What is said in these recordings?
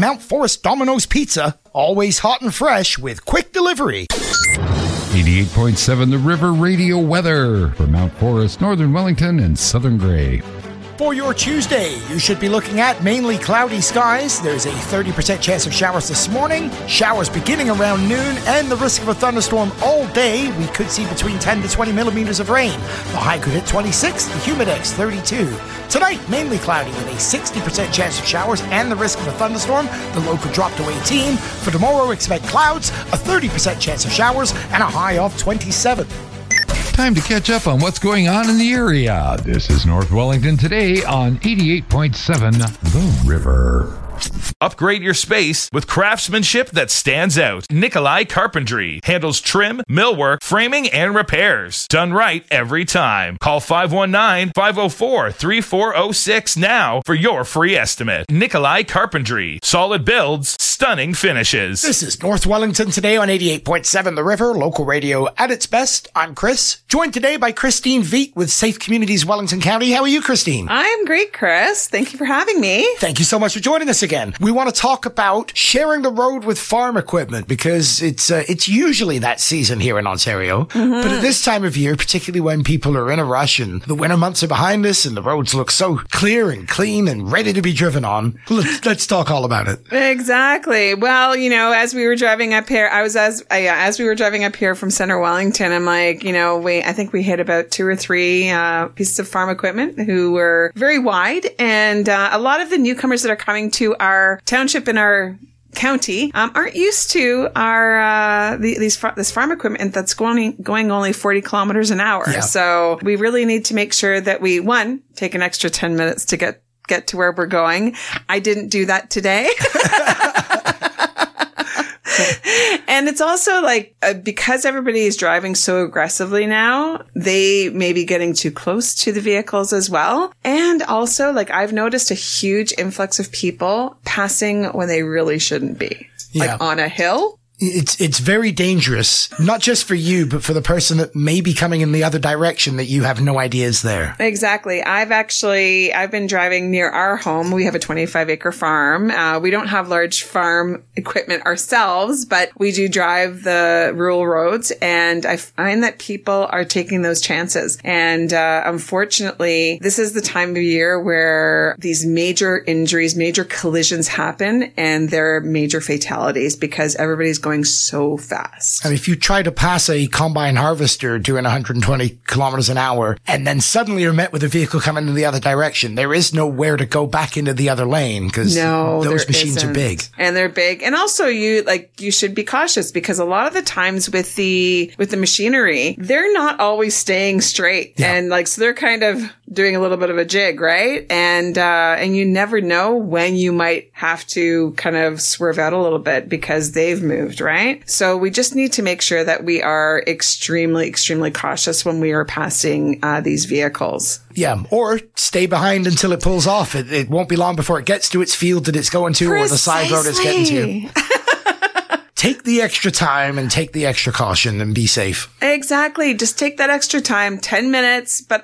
Mount Forest Domino's Pizza, always hot and fresh with quick delivery. 88.7 The River Radio weather for Mount Forest, Northern Wellington, and Southern Grey. For your Tuesday, you should be looking at mainly cloudy skies. There's a 30% chance of showers this morning. Showers beginning around noon and the risk of a thunderstorm all day. We could see between 10 to 20 millimeters of rain. The high could hit 26, the humidex 32. Tonight, mainly cloudy with a 60% chance of showers and the risk of a thunderstorm. The low could drop to 18. For tomorrow, expect clouds, a 30% chance of showers, and a high of 27. Time to catch up on what's going on in the area. This is North Wellington today on 88.7 The River. Upgrade your space with craftsmanship that stands out. Nikolai Carpentry handles trim, millwork, framing, and repairs. Done right every time. Call 519-504-3406 now for your free estimate. Nikolai Carpentry. Solid builds, stunning finishes. This is North Wellington today on 88.7 The River, local radio at its best. I'm Chris, joined today by Christine Veet with Safe Communities Wellington County. How are you, Christine? I'm great, Chris. Thank you for having me. Thank you so much for joining us again. We want to talk about sharing the road with farm equipment because it's usually that season here in Ontario. Mm-hmm. But at this time of year, particularly when people are in a rush and the winter months are behind us and the roads look so clear and clean and ready to be driven on, let's talk all about it. Exactly. Well, as we were driving up here, as we were driving up here from Center Wellington, I'm like, I think we hit about 2 or 3 pieces of farm equipment who were very wide, and a lot of the newcomers that are coming to our township in our county aren't used to our this farm equipment that's going only 40 kilometers an hour. Yeah. So we really need to make sure that we, one, take an extra 10 minutes to get to where we're going. I didn't do that today. And it's also like, because everybody is driving so aggressively now, they may be getting too close to the vehicles as well. And also, like, I've noticed a huge influx of people passing when they really shouldn't be. Yeah. Like on a hill. It's very dangerous, not just for you, but for the person that may be coming in the other direction that you have no idea is there. Exactly. I've been driving near our home. We have a 25-acre farm. We don't have large farm equipment ourselves, but we do drive the rural roads, and I find that people are taking those chances. And unfortunately, this is the time of year where these major injuries, major collisions happen, and there are major fatalities because everybody's going so fast. And if you try to pass a combine harvester doing 120 kilometers an hour and then suddenly you're met with a vehicle coming in the other direction, there is nowhere to go back into the other lane because those machines are big. And they're big. And also you should be cautious because a lot of the times with the machinery, they're not always staying straight. Yeah. And so they're kind of doing a little bit of a jig, right? And you never know when you might have to kind of swerve out a little bit because they've moved, right? So we just need to make sure that we are extremely, extremely cautious when we are passing these vehicles. Yeah, or stay behind until it pulls off. It won't be long before it gets to its field that it's going to or the side road it's getting to. Take the extra time and take the extra caution and be safe. Exactly. Just take that extra time, 10 minutes. But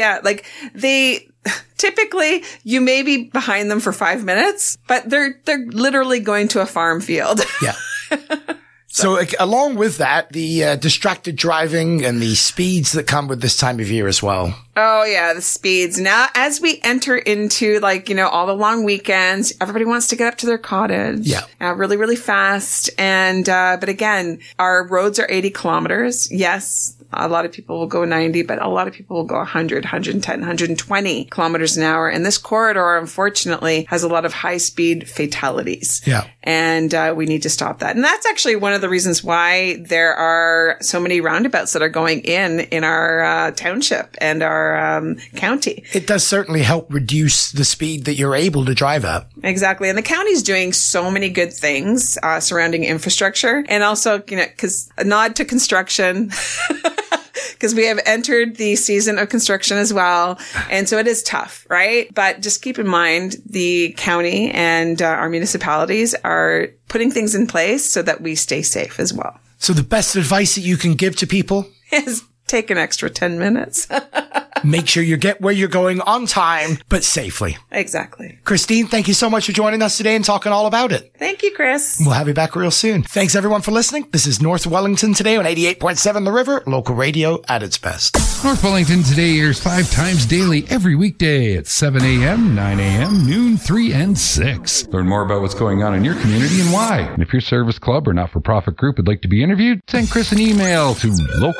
typically you may be behind them for 5 minutes, but they're literally going to a farm field. Yeah. So along with that, the distracted driving and the speeds that come with this time of year as well. Oh, yeah, the speeds. Now, as we enter into, all the long weekends, everybody wants to get up to their cottage. Yeah. Really, really fast. And, but again, our roads are 80 kilometers. Yes. A lot of people will go 90, but a lot of people will go 100, 110, 120 kilometers an hour. And this corridor, unfortunately, has a lot of high-speed fatalities. Yeah. And we need to stop that. And that's actually one of the reasons why there are so many roundabouts that are going in our township and our county. It does certainly help reduce the speed that you're able to drive at. Exactly. And the county's doing so many good things surrounding infrastructure. And also, because a nod to construction. Because we have entered the season of construction as well. And so it is tough, right? But just keep in mind the county and our municipalities are putting things in place so that we stay safe as well. So the best advice that you can give to people is take an extra 10 minutes. Make sure you get where you're going on time, but safely. Exactly. Christine, thank you so much for joining us today and talking all about it. Thank you, Chris. We'll have you back real soon. Thanks everyone for listening. This is North Wellington Today on 88.7 The River, local radio at its best. North Wellington Today airs 5 times daily every weekday at 7 a.m., 9 a.m., noon, 3, and 6. Learn more about what's going on in your community and why. And if your service club or not-for-profit group would like to be interviewed, send Chris an email to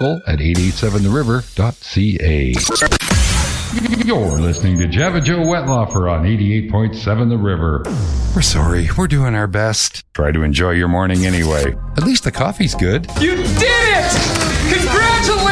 local@887theriver.ca. You're listening to Java Joe Wetlaufer on 88.7 The River. We're sorry. We're doing our best. Try to enjoy your morning anyway. At least the coffee's good. You did